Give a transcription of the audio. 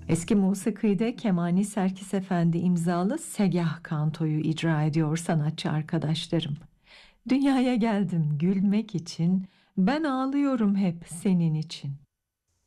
Eski musikide Kemani Serkis Efendi imzalı Segah Kanto'yu icra ediyor sanatçı arkadaşlarım. Dünyaya geldim gülmek için, ben ağlıyorum hep senin için.